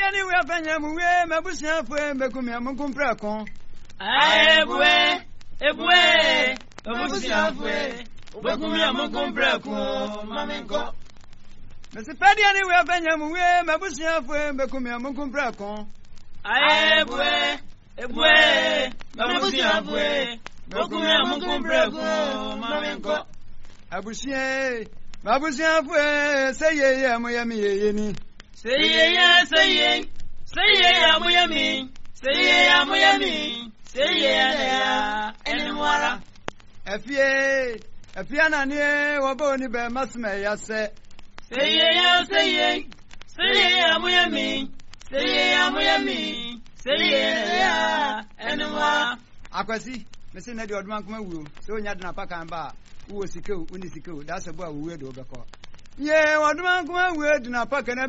ni we afanya mu we mabusia fo mekum ya munkum prako ebue mabusia fo mekum ya munkum prako mamenko Mesi pedia ni we afanya mu we mabusia fo mekum ya munkum prako ebue mabusia fo mekum ya munkum prako mamenko Abusie mabusia fo seye ya mo ya mi ye ni Say amuyami. Say ya enwara. Afia na ni wobo ni be masme ya se. Say amuyami. Say ya enwara. Akwasi, mesi na di odman kuma wu. So nya na paka mba. Uwo sikeu, uni sikeu. Da se bo a wu we do be ko. Ye odman kuma wu do na paka na